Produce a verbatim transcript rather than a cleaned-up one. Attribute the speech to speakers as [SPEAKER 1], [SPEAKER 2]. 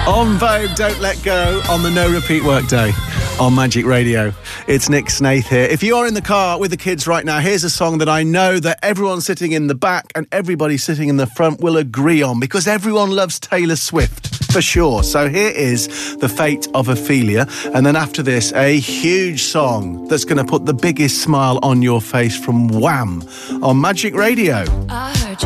[SPEAKER 1] On Vogue, Don't Let Go, on the No Repeat Workday on Magic Radio. It's Nick Snaith here. If you are in the car with the kids right now, here's a song that I know that everyone sitting in the back and everybody sitting in the front will agree on, because everyone loves Taylor Swift, for sure. So here is The Fate of Ophelia, and then after this, a huge song that's going to put the biggest smile on your face from Wham! On Magic Radio.
[SPEAKER 2] I heard